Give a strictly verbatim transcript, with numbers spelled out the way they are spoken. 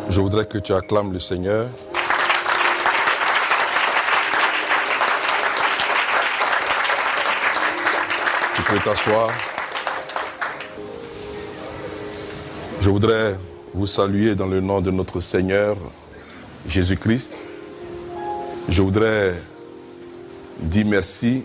Je voudrais que tu acclames le Seigneur. Tu peux t'asseoir. Je voudrais vous saluer dans le nom de notre Seigneur Jésus-Christ. Je voudrais dire merci